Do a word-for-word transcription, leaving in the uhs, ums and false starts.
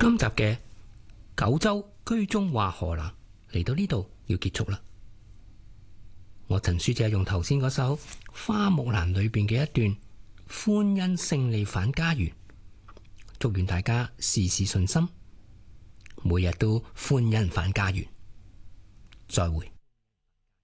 今集嘅九州居中話河南嚟到呢度要結束啦。我陳書就係用頭先嗰首《花木蘭》裏邊嘅一段歡欣勝利返家園，祝願大家事事順心，每日都歡欣返家園。再會。